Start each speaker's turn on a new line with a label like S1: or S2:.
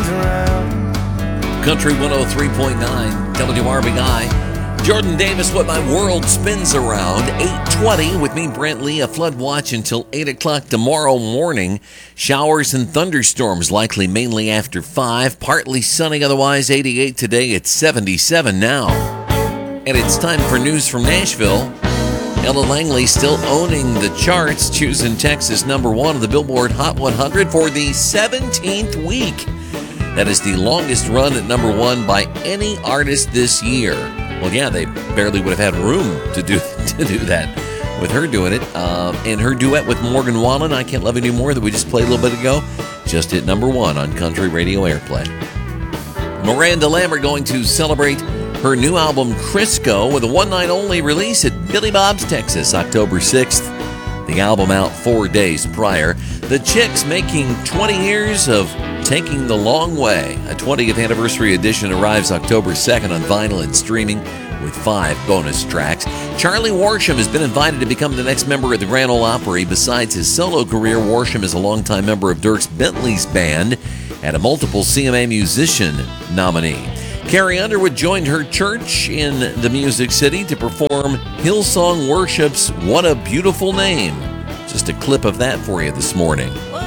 S1: Country 103.9 WRBI. Jordan Davis, What My World Spins Around, 8:20 with me, Brent Lee. A flood watch until 8 o'clock tomorrow morning. Showers and thunderstorms likely mainly after 5. Partly sunny otherwise, 88 today. It's 77 now. And it's time for news from Nashville. Ella Langley still owning the charts, choosing Texas #1 of the Billboard Hot 100 for the 17th week. That is the longest run at #1 by any artist this year. Well, yeah, they barely would have had room to do that with her doing it. And her duet with Morgan Wallen, I Can't Love You Anymore, that we just played a little bit ago, just hit #1 on country radio airplay. Miranda Lambert going to celebrate her new album, Crisco, with a one-night-only release at Billy Bob's, Texas, October 6th. The album out 4 days prior. The Chicks making 20 years of Taking the Long Way. A 20th anniversary edition arrives October 2nd on vinyl and streaming with 5 bonus tracks. Charlie Worsham has been invited to become the next member of the Grand Ole Opry. Besides his solo career, Worsham is a longtime member of Dierks Bentley's band and a multiple CMA musician nominee. Carrie Underwood joined her church in the Music City to perform Hillsong Worship's What a Beautiful Name. Just a clip of that for you this morning.